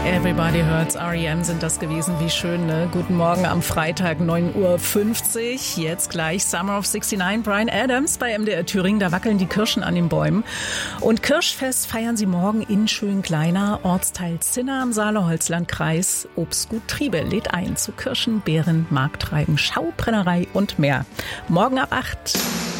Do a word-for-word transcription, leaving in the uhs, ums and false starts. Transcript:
Everybody Hurts, R E M sind das gewesen. Wie schön, ne? Guten Morgen am Freitag, neun Uhr fünfzig. Jetzt gleich Summer of sixty-nine. Bryan Adams bei M D R Thüringen. Da wackeln die Kirschen an den Bäumen. Und Kirschfest feiern sie morgen in Schönkleiner, Ortsteil Zinna im Saale-Holzland-Kreis. Obstgut Triebe lädt ein zu Kirschen, Beeren, Markttreiben, Schaubrennerei und mehr. Morgen ab acht.